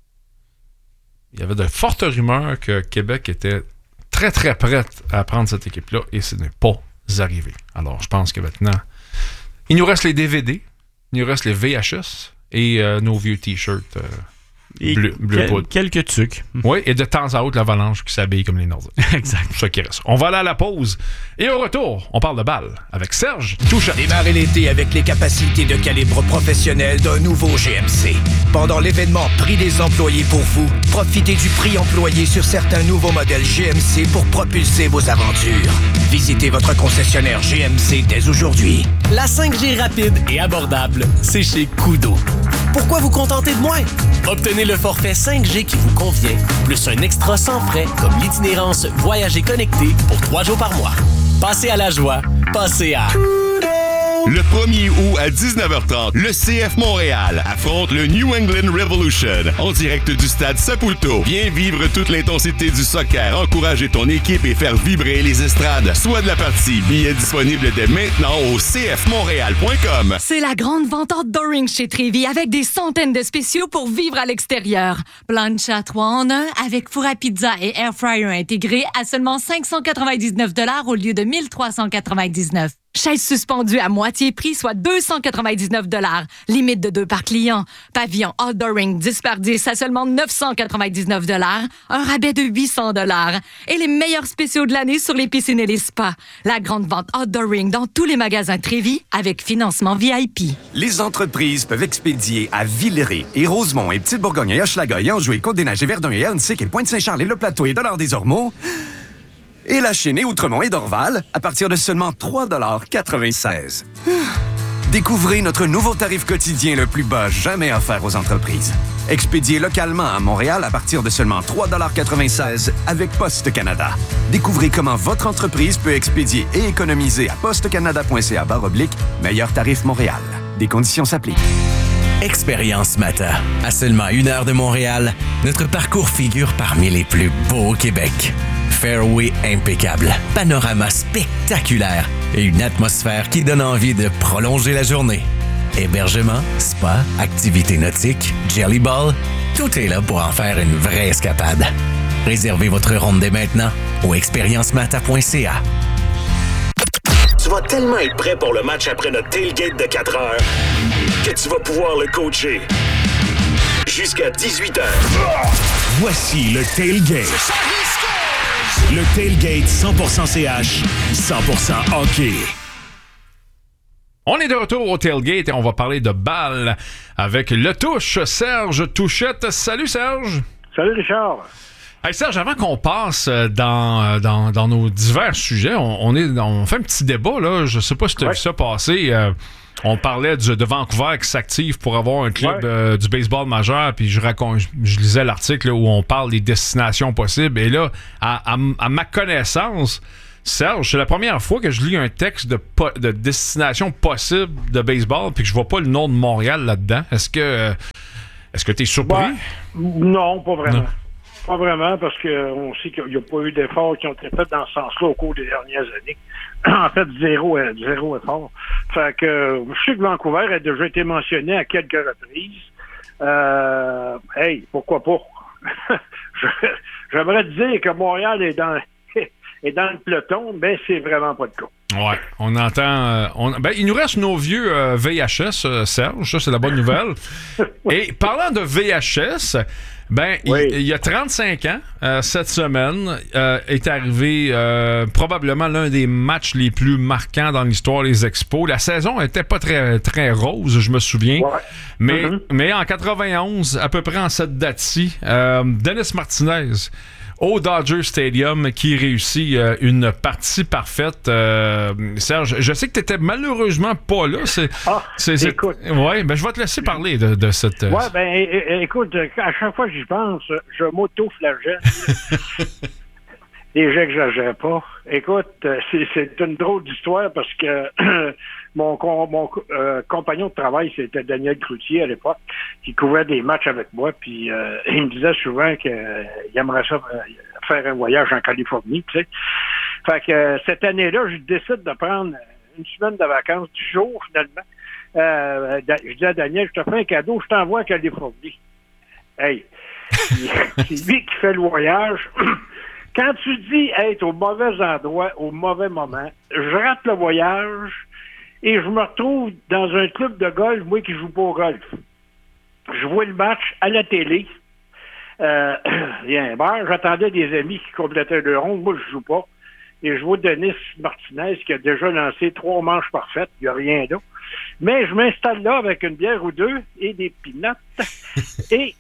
Il y avait de fortes rumeurs que Québec était très, très prête à prendre cette équipe-là et ce n'est pas arrivé. Alors, je pense que maintenant, il nous reste les DVD, il nous reste les VHS et nos vieux T-shirts bleu poudre. Quelques trucs. Oui, et de temps à autre, l'Avalanche qui s'habille comme les Nordiques. Exact. C'est ça qui reste. On va aller à la pause. Et au retour, on parle de balle avec Serge Touchette. Démarrez l'été avec les capacités de calibre professionnel d'un nouveau GMC. Pendant l'événement Prix des employés pour vous, profitez du prix employé sur certains nouveaux modèles GMC pour propulser vos aventures. Visitez votre concessionnaire GMC dès aujourd'hui. La 5G rapide et abordable, c'est chez Kudo. Pourquoi vous contenter de moins? Obtenez le forfait 5G qui vous convient, plus un extra sans frais comme l'itinérance Voyager connecté pour 3 jours par mois. Passez à la joie, passez à... Le 1er août à 19h30, le CF Montréal affronte le New England Revolution en direct du stade Saputo. Viens vivre toute l'intensité du soccer, encourager ton équipe et faire vibrer les estrades. Soit de la partie, billets disponibles dès maintenant au cfmontréal.com. C'est la grande vente outdooring chez Trévi avec des centaines de spéciaux pour vivre à l'extérieur. Plancha 3 en 1 avec four à pizza et air fryer intégré à seulement 599 $ au lieu de 1399. Chaise suspendue à moitié prix, soit 299 $. Limite de 2 par client. Pavillon outdooring 10 par 10 à seulement 999 $. Un rabais de 800 $. Et les meilleurs spéciaux de l'année sur les piscines et les spas. La grande vente outdooring dans tous les magasins Trévi avec financement VIP. Les entreprises peuvent expédier à Villeray et Rosemont et Petite-Bourgogne et Hochelaga et Anjou et Côte-des-Neiges et Verdun et Ahuntsic et Pointe-Saint-Charles et Le Plateau et Dollard-des-Ormeaux. Et la Chine et Outremont et Dorval à partir de seulement 3,96 $. Découvrez notre nouveau tarif quotidien le plus bas jamais offert aux entreprises. Expédié localement à Montréal à partir de seulement 3,96 $ avec Poste Canada. Découvrez comment votre entreprise peut expédier et économiser à postecanada.ca/meilleur tarif Montréal. Des conditions s'appliquent. Expérience Mata. À seulement 1 heure de Montréal, notre parcours figure parmi les plus beaux au Québec. Fairway impeccable, panorama spectaculaire et une atmosphère qui donne envie de prolonger la journée. Hébergement, spa, activités nautiques, jelly ball, tout est là pour en faire une vraie escapade. Réservez votre ronde dès maintenant au expériencemata.ca. Tu vas tellement être prêt pour le match après notre tailgate de 4 heures que tu vas pouvoir le coacher jusqu'à 18h. Voici le tailgate. Le tailgate 100% CH, 100% hockey. On est de retour au tailgate et on va parler de balle avec le touche Serge Touchette. Salut Serge. Salut Richard. Hey Serge, avant qu'on passe dans nos divers sujets, on fait un petit débat là. Je sais pas si tu as vu ça passer. On parlait de Vancouver qui s'active pour avoir un club du baseball majeur, puis je lisais l'article là, où on parle des destinations possibles. Et là, à ma connaissance, Serge, c'est la première fois que je lis un texte de destination possible de baseball, puis que je vois pas le nom de Montréal là-dedans. Est-ce que tu es surpris? Non, pas vraiment. Non. Pas vraiment, parce qu'on sait qu'il n'y a pas eu d'efforts qui ont été faits dans ce sens-là au cours des dernières années. En fait, zéro effort. Fait que je sais que Vancouver a déjà été mentionné à quelques reprises. Pourquoi pas? J'aimerais te dire que Montréal est dans le peloton, mais c'est vraiment pas le cas. Ouais, on entend... il nous reste nos vieux VHS, Serge, ça c'est la bonne nouvelle. Et parlant de VHS... Ben, il y a 35 ans, cette semaine, est arrivé probablement l'un des matchs les plus marquants dans l'histoire des Expos. La saison n'était pas très, très rose, je me souviens. Ouais. Mais en 91, à peu près en cette date-ci, Dennis Martinez au Dodger Stadium qui réussit une partie parfaite. Serge, je sais que tu n'étais malheureusement pas là. Écoute. Ouais, ben je vais te laisser parler de cette... Ouais, ben écoute, à chaque fois que j'y pense, je m'auto-flagelle. Déjà que j'exagère pas. Écoute, c'est une drôle d'histoire parce que mon compagnon de travail, c'était Daniel Cloutier à l'époque, qui couvrait des matchs avec moi, puis il me disait souvent qu'il aimerait ça faire un voyage en Californie, tu sais. Fait que cette année-là, je décide de prendre une semaine de vacances du jour, finalement. Je dis à Daniel, je te fais un cadeau, je t'envoie en Californie. Hey, c'est lui qui fait le voyage. Quand tu dis être au mauvais endroit, au mauvais moment, je rate le voyage et je me retrouve dans un club de golf, moi qui joue pas au golf. Je vois le match à la télé. Il y a un bar, j'attendais des amis qui complétaient le rond, moi je joue pas. Et je vois Denis Martinez qui a déjà lancé 3 manches parfaites, il n'y a rien là. Mais je m'installe là avec une bière ou deux et des peanuts et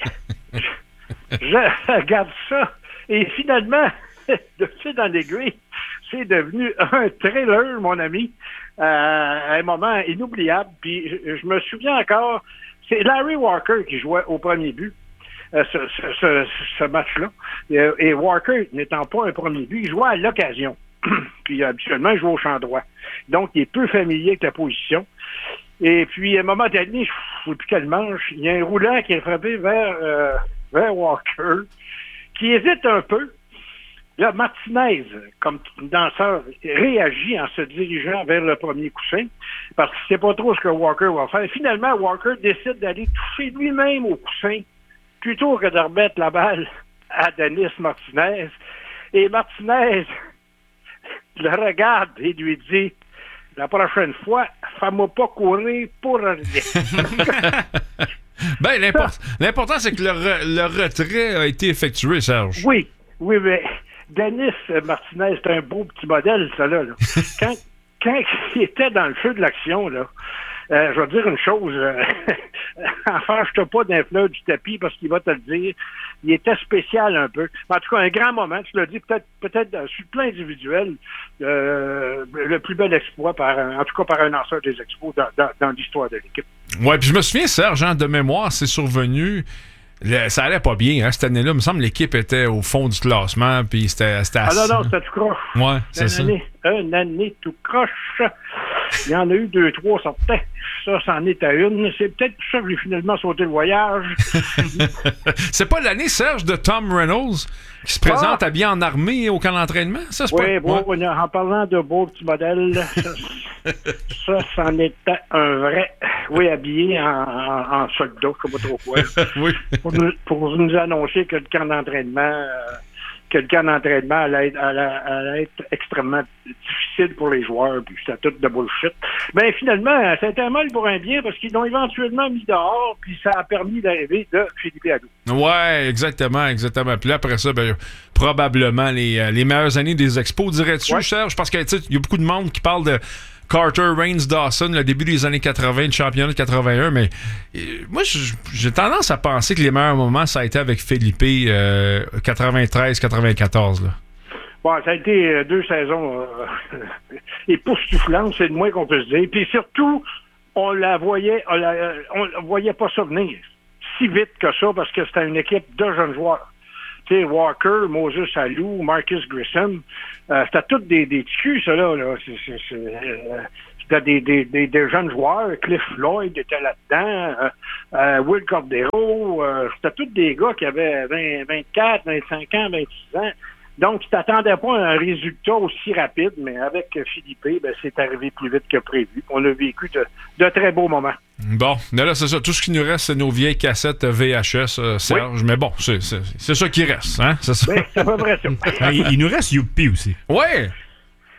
je regarde ça. Et finalement, de fil dans l'aiguille, c'est devenu un thriller, mon ami, un moment inoubliable. Puis je me souviens encore, c'est Larry Walker qui jouait au premier but, ce match-là. Et Walker, n'étant pas un premier but, il jouait à l'occasion. Puis habituellement, il joue au champ droit. Donc, il est peu familier avec la position. Et puis, à un moment donné, je ne sais plus quel manche, il y a un roulant qui est frappé vers Walker, qui hésite un peu. Là, Martinez, comme danseur, réagit en se dirigeant vers le premier coussin parce qu'il ne sait pas trop ce que Walker va faire. Finalement, Walker décide d'aller toucher lui-même au coussin plutôt que de remettre la balle à Dennis Martinez. Et Martinez le regarde et lui dit « La prochaine fois, fais-moi pas courir pour rien. » Ben, l'important, c'est que le retrait a été effectué, Serge. Oui, mais Dennis Martinez, c'est un beau petit modèle, ça, là. Quand il était dans le feu de l'action, là, je vais te dire une chose, enfâche-toi pas d'un fleur du tapis parce qu'il va te le dire. Il était spécial un peu. En tout cas, un grand moment, tu l'as dit, peut-être sur le plan individuel, le plus bel exploit, en tout cas par un lanceur des Expos dans l'histoire de l'équipe. Ouais, puis je me souviens, Serge, de mémoire, c'est survenu. Ça allait pas bien, hein, cette année-là. Il me semble que l'équipe était au fond du classement, puis c'était assez... Ah non, c'était tout croche. Ouais, c'est ça. Une année tout croche. Il y en a eu 2-3 sortaient. Ça, c'en est à une. C'est peut-être pour ça que j'ai finalement sauté le voyage. C'est pas l'année, Serge, de Tom Reynolds qui se présente habillé en armée au camp d'entraînement? Ça, c'est oui, pas... bon, ouais. En parlant de beaux petits modèles, ça, c'en était un vrai. Oui, habillé en soldat, je ne sais pas trop quoi. Oui. Pour nous annoncer que le camp d'entraînement... allait être extrêmement difficile pour les joueurs, puis c'était tout de bullshit. Ben finalement, ça a été un mal pour un bien parce qu'ils l'ont éventuellement mis dehors, puis ça a permis l'arrivée de Philippe Hadou. Ouais, exactement. Puis là, après ça, ben, probablement les meilleures années des Expos, dirais-tu, Serge? Parce que il y a beaucoup de monde qui parle de Carter, Raines, Dawson, le début des années 80, le championnat de 81, mais moi, j'ai tendance à penser que les meilleurs moments, ça a été avec Felipe 93-94. Bon, ça a été 2 saisons époustouflantes, c'est le moins qu'on peut se dire. Puis surtout, on voyait pas ça venir si vite que ça, parce que c'était une équipe de jeunes joueurs. Tu sais, Walker, Moses Alou, Marcus Grissom, c'était tous des ticus, ça, là. C'était des jeunes joueurs. Cliff Floyd était là-dedans. Will Cordero. C'était tous des gars qui avaient 24, 25 ans, 26 ans. Donc, tu t'attendais pas à un résultat aussi rapide, mais avec Philippe, ben, c'est arrivé plus vite que prévu. On a vécu de très beaux moments. Bon, là, c'est ça. Tout ce qui nous reste, c'est nos vieilles cassettes VHS, Serge. Oui. Mais bon, c'est ça qui reste, hein? C'est ça. Oui, c'est à peu près ça. Il nous reste Youpi aussi. Ouais!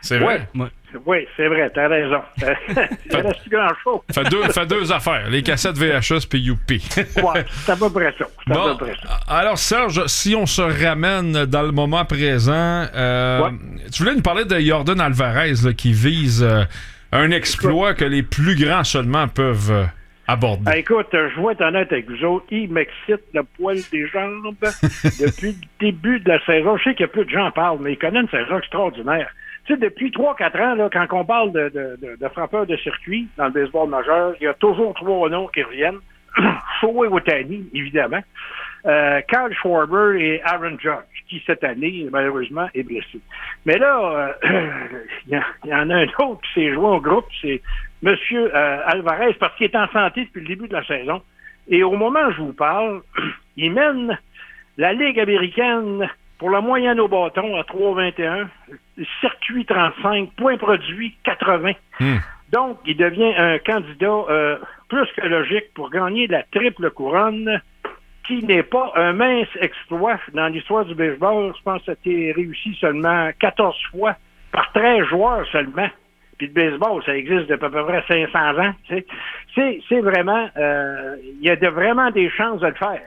C'est vrai? Oui, c'est vrai, t'as raison. Il reste plus grand-chose. Fait deux affaires, les cassettes VHS puis Youpi. Ouais, c'est à peu près ça. Bon, alors Serge, si on se ramène dans le moment présent, tu voulais nous parler de Yordan Alvarez là, qui vise un exploit que les plus grands seulement peuvent aborder. Écoute, je vais être honnête avec vous autres, il m'excite le poil des jambes depuis le début de la saison. Je sais qu'il y a peu de gens en parlent, mais il connaît une saison extraordinaire. Tu sais, depuis 3-4 ans, là, quand on parle de frappeurs de circuit dans le baseball majeur, il y a toujours 3 noms qui reviennent. Shohei Ohtani, évidemment. Kyle Schwarber et Aaron Judge, qui cette année, malheureusement, est blessé. Mais là, il y en a un autre qui s'est joué au groupe, c'est M. Alvarez, parce qu'il est en santé depuis le début de la saison. Et au moment où je vous parle, il mène la Ligue américaine pour la moyenne au bâton à 3,21, circuit 35, points produits 80. Donc, il devient un candidat plus que logique pour gagner la triple couronne, qui n'est pas un mince exploit dans l'histoire du baseball. Je pense que ça a été réussi seulement 14 fois par 13 joueurs seulement. Puis le baseball, ça existe depuis à peu près 500 ans. Tu sais. C'est vraiment... il y a vraiment des chances de le faire.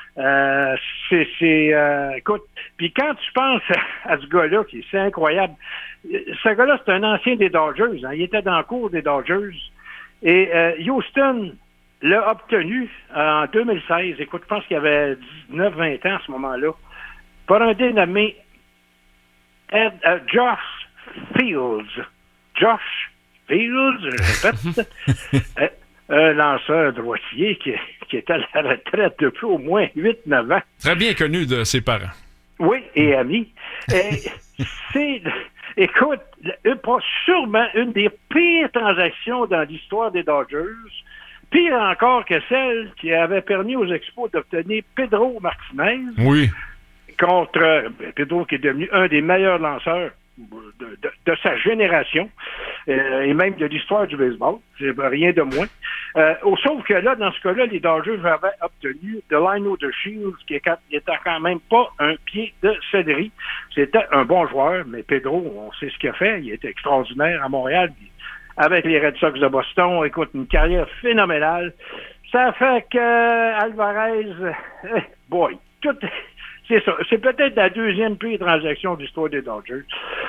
Écoute, puis quand tu penses à ce gars-là, c'est incroyable. Ce gars-là, c'est un ancien des Dodgers. Hein. Il était dans le cours des Dodgers. Et Houston l'a obtenu en 2016. Écoute, je pense qu'il avait 19-20 ans à ce moment-là. Par un dénommé Josh Fields. Josh Fields, je répète. Un lanceur droitier qui est à la retraite depuis au moins 8-9 ans. Très bien connu de ses parents. Oui, et ami. Écoute, sûrement une des pires transactions dans l'histoire des Dodgers, pire encore que celle qui avait permis aux Expos d'obtenir Pedro Martinez. Oui. Contre Pedro, qui est devenu un des meilleurs lanceurs de sa génération et même de l'histoire du baseball. C'est rien de moins. Sauf que là, dans ce cas-là, les Dodgers avaient obtenu Delino de Shields, qui était quand même pas un pied de céleri. C'était un bon joueur, mais Pedro, on sait ce qu'il a fait. Il était extraordinaire à Montréal. Avec les Red Sox de Boston, écoute, une carrière phénoménale. Ça fait que Alvarez, c'est ça. C'est peut-être la deuxième pire transaction de l'histoire des Dodgers.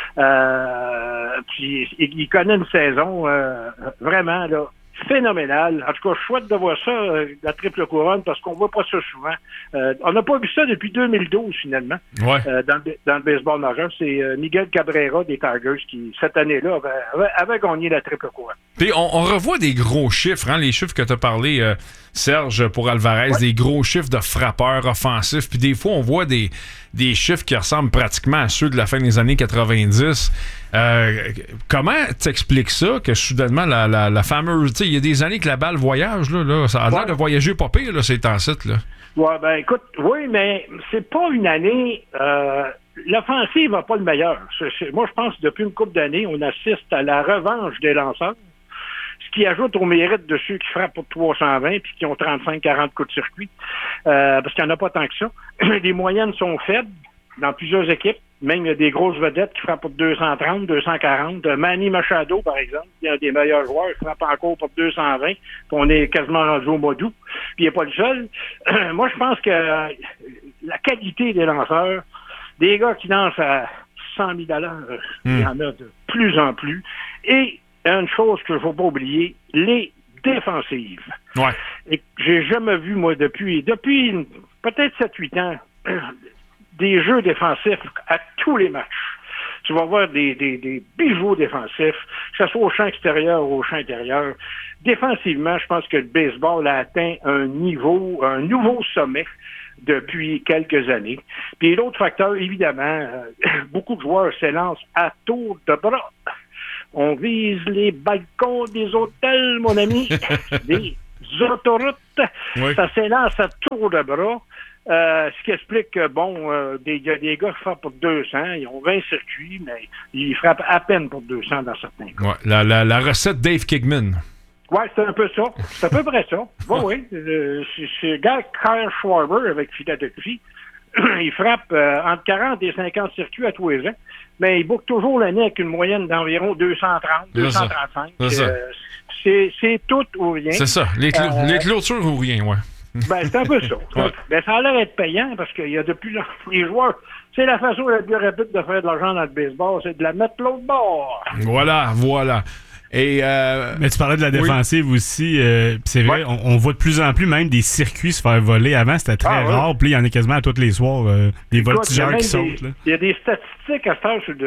Puis il connaît une saison vraiment là, phénoménale. En tout cas, je souhaite de voir ça, la triple couronne, parce qu'on voit pas ça souvent. On n'a pas vu ça depuis 2012, finalement, dans le baseball majeur. C'est Miguel Cabrera des Tigers qui, cette année-là, avait gagné la triple couronne. Puis on revoit des gros chiffres, hein, les chiffres que tu as parlé, Serge, pour Alvarez, des gros chiffres de frappeurs offensifs. Puis des fois, on voit des chiffres qui ressemblent pratiquement à ceux de la fin des années 90. Comment t'expliques ça, que soudainement, la fameuse... Tu sais, il y a des années que la balle voyage, là ça a l'air de voyager pas pire, là, ces temps-ci, là. Ouais, ben écoute, oui, mais c'est pas une année... l'offensive n'a pas le meilleur. Moi, je pense que depuis une couple d'années, on assiste à la revanche des lanceurs, ce qui ajoute au mérite de ceux qui frappent pour 320 puis qui ont 35-40 coups de circuit, parce qu'il n'y en a pas tant que ça. Les moyennes sont faibles dans plusieurs équipes. Même il y a des grosses vedettes qui frappent pour 230, 240. Manny Machado, par exemple, il y a des meilleurs joueurs qui frappent encore pour 220. Puis on est quasiment rendu au mois d'août. Puis il n'est pas le seul. Moi, je pense que la qualité des lanceurs, des gars qui lancent à 100 000 $, il y en a de plus en plus. Et une chose qu'il ne faut pas oublier, les défensives. Ouais. Et j'ai jamais vu, moi, depuis peut-être 7-8 ans, des jeux défensifs à tous les matchs. Tu vas voir des bijoux défensifs, que ce soit au champ extérieur ou au champ intérieur. Défensivement, je pense que le baseball a atteint un nouveau sommet depuis quelques années. Puis l'autre facteur, évidemment, beaucoup de joueurs s'élancent à tour de bras. On vise les balcons des hôtels, mon ami, des autoroutes. Oui. Ça s'élance à tour de bras. Ce qui explique que, il y a des gars qui frappent pour 200, ils ont 20 circuits, mais ils frappent à peine pour 200 dans certains cas. Ouais, la recette Dave Kigman. Oui, c'est un peu ça. C'est à peu près ça. Oui. C'est Kyle Schwarber avec Philadelphie. il frappe entre 40 et 50 circuits à tous les ans, mais il boucle toujours l'année avec une moyenne d'environ 230, 235. C'est tout ou rien. C'est ça, les clôtures ou rien, ouais. Ben, c'est un peu ça. Ouais. Ben, ça a l'air d'être payant parce qu'il y a de plus en plus les joueurs. C'est la façon la plus rapide de faire de l'argent dans le baseball, c'est de la mettre l'autre bord. Voilà. Et mais tu parlais de la défensive aussi. C'est vrai, on voit de plus en plus même des circuits se faire voler. Avant, c'était très rare. Puis il y en a quasiment à tous les soirs des voltigeurs qui sautent. Il y a des statistiques à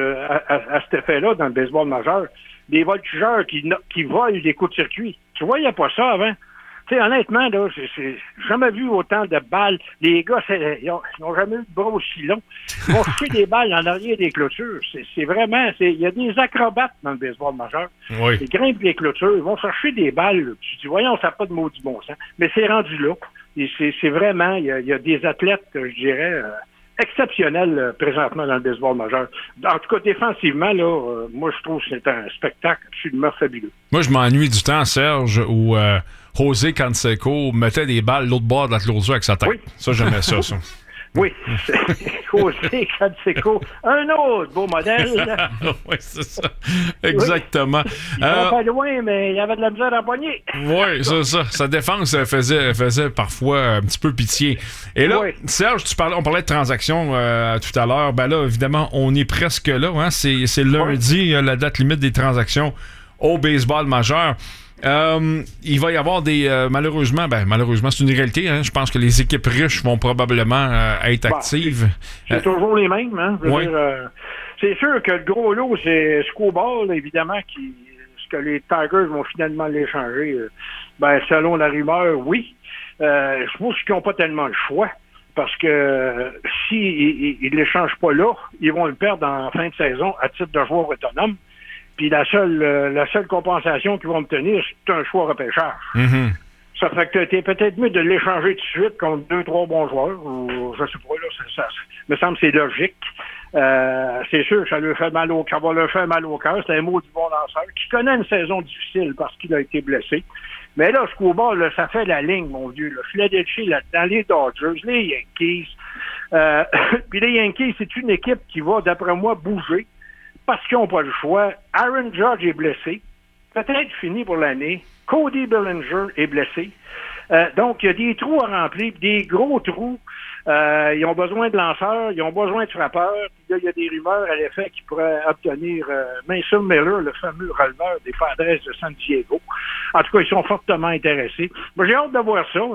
cet effet-là dans le baseball majeur. Des voltigeurs qui volent des coups de circuit. Tu vois, il n'y a pas ça avant. Tu sais, honnêtement, là, j'ai jamais vu autant de balles. Les gars, ils n'ont jamais eu de bras aussi longs. Ils vont jeter des balles en arrière des clôtures. C'est vraiment... Il y a des acrobates dans le baseball majeur. Oui. Ils grimpent les clôtures, ils vont chercher des balles. Là. Tu dis, voyons, ça n'a pas de maudit bon sens. Mais c'est rendu là. Et c'est vraiment... Il y a des athlètes, je dirais... exceptionnels présentement dans le baseball majeur. En tout cas, défensivement, là, moi, je trouve que c'est un spectacle absolument fabuleux. Moi, je m'ennuie du temps, Serge, où José Canseco mettait des balles l'autre bord de la clôture avec sa tête. Oui. Ça, j'aimais ça. Oui, José Canseco, un autre beau modèle. Oui, c'est ça. Exactement. Il va pas loin, mais il y avait de la misère à poigner. Oui, c'est ça. Sa défense faisait parfois un petit peu pitié. Et là, Serge, on parlait de transactions tout à l'heure. Ben là, évidemment, on est presque là. Hein? C'est lundi, la date limite des transactions au baseball majeur. Il va y avoir des... malheureusement, c'est une réalité. Hein? Je pense que les équipes riches vont probablement être actives. C'est toujours les mêmes. Hein? Je veux dire, c'est sûr que le gros lot, c'est Scoball, évidemment, ce que les Tigers vont finalement l'échanger. Selon la rumeur, oui. Je pense qu'ils n'ont pas tellement le choix. Parce que s'ils ne l'échangent pas là, ils vont le perdre en fin de saison à titre de joueur autonome. Puis la seule compensation qu'ils vont obtenir, c'est un choix repêchage. Mm-hmm. Ça fait que t'es peut-être mieux de l'échanger tout de suite contre 2-3 bons joueurs. Ou, je sais pas, là, ça me semble que c'est logique. C'est sûr que ça va leur faire mal au cœur. C'est un maudit bon lanceur qui connaît une saison difficile parce qu'il a été blessé. Mais là, Scoball, là, ça fait la ligne, mon vieux. Là. Philadelphie, là-dedans, les Dodgers, les Yankees. Puis les Yankees, c'est une équipe qui va, d'après moi, bouger. Parce qu'ils n'ont pas le choix. Aaron Judge est blessé. Peut-être fini pour l'année. Cody Bellinger est blessé. Donc, il y a des trous à remplir, des gros trous. Ils ont besoin de lanceurs, ils ont besoin de frappeurs. Puis là, il y a des rumeurs à l'effet qu'ils pourraient obtenir Mason Miller, le fameux releveur des Padres de San Diego. En tout cas, ils sont fortement intéressés. Moi, j'ai hâte de voir ça.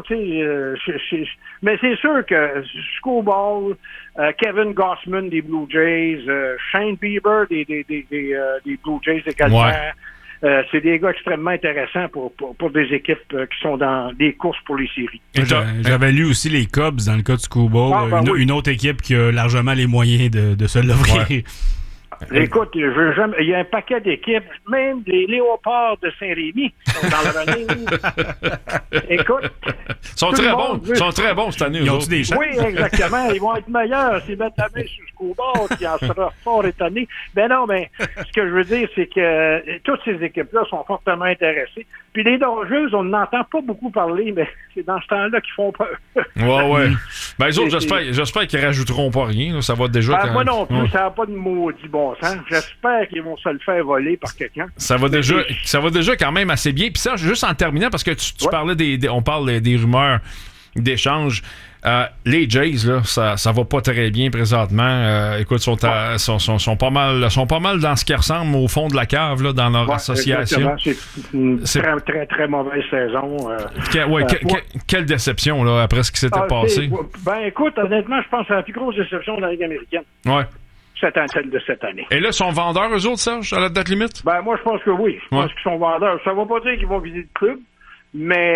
Mais c'est sûr que Scoball, Kevin Gossman des Blue Jays, Shane Bieber des Blue Jays également. Ouais. C'est des gars extrêmement intéressants pour des équipes qui sont dans des courses pour les séries. J'avais lu aussi les Cubs dans le cas de Scoball, une autre équipe qui a largement les moyens de se l'offrir. Ouais. Écoute, il y a un paquet d'équipes, même les Léopards de Saint-Rémy sont dans la running. Écoute, ils sont très bons cette année. Ils ont des chances? Oui, exactement. Ils vont être meilleurs s'ils mettent la main sur Scoball, qui en sera fort étonné. Ben non, mais ce que je veux dire, c'est que toutes ces équipes-là sont fortement intéressées. Puis les Dodgers, on n'entend pas beaucoup parler, mais c'est dans ce temps-là qu'ils font peur. Ouais. Ben les autres, j'espère qu'ils rajouteront pas rien. Là. Ça va déjà... moi non plus, ça n'a pas de maudit bon sens. J'espère qu'ils vont se le faire voler par quelqu'un. Ça va déjà quand même assez bien. Puis ça, juste en terminant, parce que tu parlais on parle des rumeurs d'échanges. Les Jays, là, ça va pas très bien présentement. Écoute, sont pas mal dans ce qui ressemble au fond de la cave là, dans leur association. C'est une très, très, très mauvaise saison. Quelle déception là, après ce qui s'était passé. Ben écoute, honnêtement, je pense que c'est la plus grosse déception de la Ligue américaine. Ouais. De cette année. Et là, sont vendeurs, eux autres, Serge, à la date limite? Ben, moi, je pense que oui. Je pense qu'ils sont vendeurs. Ça ne va pas dire qu'ils vont viser le club, mais